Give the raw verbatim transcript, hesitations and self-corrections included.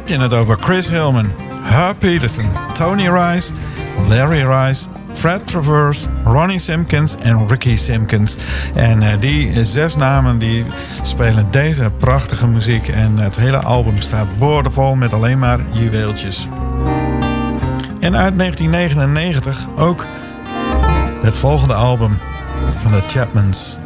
heb je het over Chris Hillman, Herb Peterson, Tony Rice, Larry Rice, Fred Travers, Ronnie Simkins en Ricky Simkins. En uh, die zes namen die spelen deze prachtige muziek. En het hele album staat boordevol met alleen maar juweeltjes. En uit negentien negenennegentig ook het volgende album van de Chapmans.